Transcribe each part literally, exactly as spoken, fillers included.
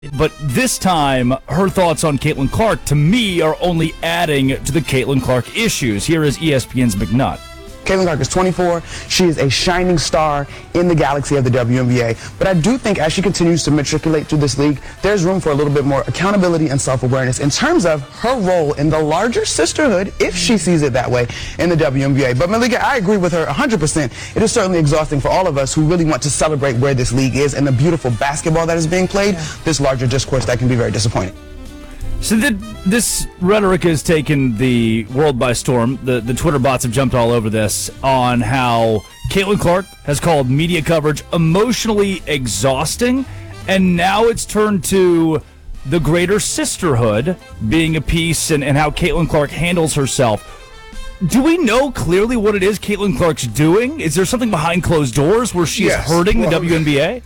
But this time, her thoughts on Caitlin Clark, to me, are only adding to the Caitlin Clark issues. Here is E S P N's McNutt. Caitlin Clark is twenty-four. She is a shining star in the galaxy of the W N B A. But I do think as she continues to matriculate through this league, there's room for a little bit more accountability and self-awareness in terms of her role in the larger sisterhood, if she sees it that way, in the W N B A. But Malika, I agree with her one hundred percent. It is certainly exhausting for all of us who really want to celebrate where this league is and the beautiful basketball that is being played. Yeah. This larger discourse that can be very disappointing. So the, this rhetoric has taken the world by storm. The, the Twitter bots have jumped all over this on how Caitlin Clark has called media coverage emotionally exhausting, and now it's turned to the greater sisterhood being a piece and, and how Caitlin Clark handles herself. Do we know clearly what it is Caitlin Clark's doing? Is there something behind closed doors where she yes. is hurting well, the W N B A?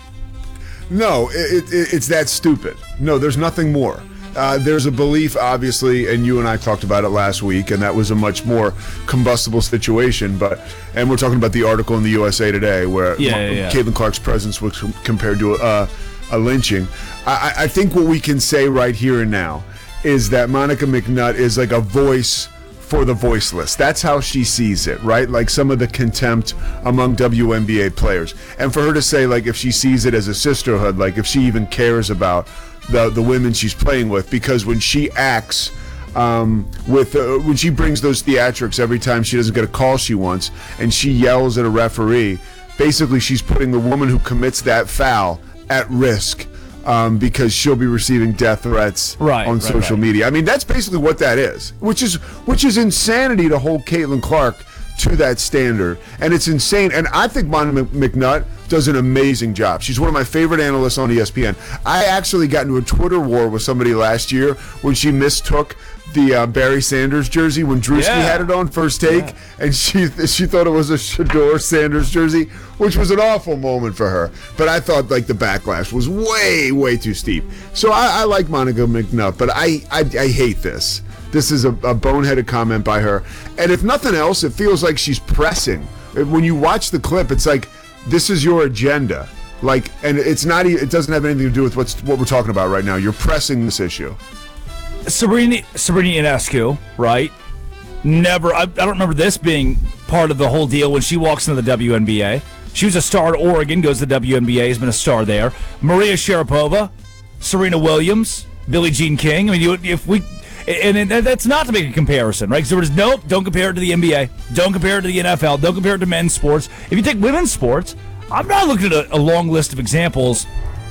No, it, it, it's that stupid. No, there's nothing more. Uh, there's a belief, obviously, and you and I talked about it last week, and that was a much more combustible situation. But and we're talking about the article in the U S A Today where yeah, yeah, yeah. Caitlin Clark's presence was compared to a, a lynching. I, I think what we can say right here and now is that Monica McNutt is like a voice for the voiceless. That's how she sees it, right? Like some of the contempt among W N B A players. And for her to say, like, if she sees it as a sisterhood, like if she even cares about the the women she's playing with, because when she acts um, with uh, when she brings those theatrics every time she doesn't get a call she wants, and she yells at a referee, basically she's putting the woman who commits that foul at risk um, because she'll be receiving death threats right, on right, social right. media. I mean, that's basically what that is, which is which is insanity to hold Caitlin Clark to that standard, and it's insane. And I think Monica McNutt does an amazing job. She's one of my favorite analysts on E S P N. I actually got into a Twitter war with somebody last year when she mistook the uh, Barry Sanders jersey when Drewski yeah. had it on First Take, yeah. and she she thought it was a Shedeur Sanders jersey, which was an awful moment for her. But I thought like the backlash was way, way too steep. So I, I like Monica McNutt, but I, I, I hate this. This is a, a boneheaded comment by her. And if nothing else, it feels like she's pressing. When you watch the clip, it's like, this is your agenda. Like, and it's not, it doesn't have anything to do with what's what we're talking about right now. You're pressing this issue. Sabrina, Sabrina Ionescu, right? Never, I, I don't remember this being part of the whole deal when she walks into the W N B A. She was a star at Oregon, goes to the W N B A, has been a star there. Maria Sharapova, Serena Williams, Billie Jean King. I mean, you, if we... And, and that's not to make a comparison, right? Because there was no, don't compare it to the N B A. Don't compare it to the N F L. Don't compare it to men's sports. If you take women's sports, I'm not looking at a, a long list of examples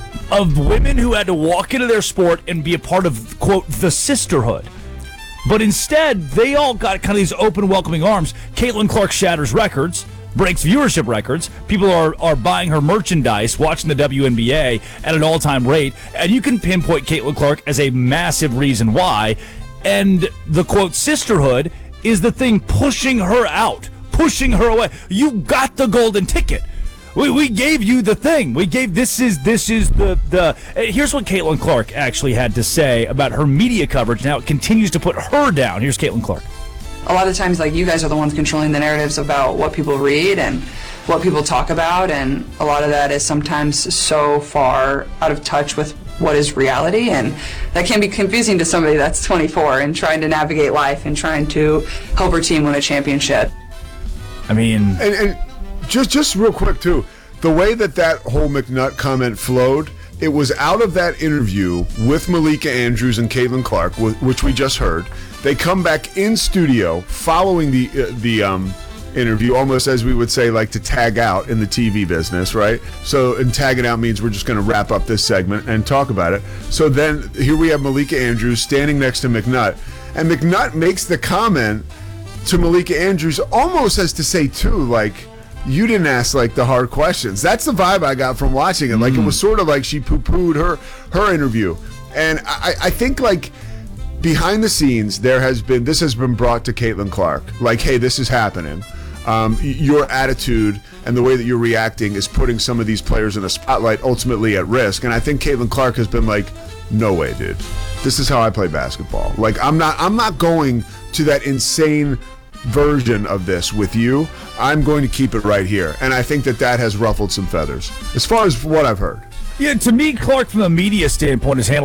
of women who had to walk into their sport and be a part of, quote, the sisterhood. But instead, they all got kind of these open, welcoming arms. Caitlin Clark shatters records, breaks viewership records. People are, are buying her merchandise, watching the W N B A at an all-time rate. And you can pinpoint Caitlin Clark as a massive reason why. And the, quote, sisterhood is the thing pushing her out, pushing her away. You got the golden ticket. We we gave you the thing. We gave, this is this is the, the, here's what Caitlin Clark actually had to say about her media coverage. Now it continues to put her down. Here's Caitlin Clark. A lot of times, like, you guys are the ones controlling the narratives about what people read and what people talk about, and a lot of that is sometimes so far out of touch with what is reality, and that can be confusing to somebody that's twenty-four and trying to navigate life and trying to help her team win a championship. I mean... And, and just, just real quick, too, the way that that whole McNutt comment flowed, it was out of that interview with Malika Andrews and Caitlin Clark, which we just heard. They come back in studio following the uh, the um, interview, almost as we would say, like to tag out in the T V business, right? So, and tagging out means we're just going to wrap up this segment and talk about it. So then here we have Malika Andrews standing next to McNutt, and McNutt makes the comment to Malika Andrews almost as to say, too, like, you didn't ask, like, the hard questions. That's the vibe I got from watching it. Like, mm. it was sort of like she poo-pooed her, her interview. And I, I think, like, behind the scenes, there has been, this has been brought to Caitlin Clark. Like, hey, this is happening. Um, your attitude and the way that you're reacting is putting some of these players in a spotlight, ultimately at risk. And I think Caitlin Clark has been like, no way, dude. This is how I play basketball. Like, I'm not, I'm not going to that insane version of this with you. I'm going to keep it right here. And I think that that has ruffled some feathers, as far as what I've heard. Yeah, to me, Clark, from a media standpoint, has handled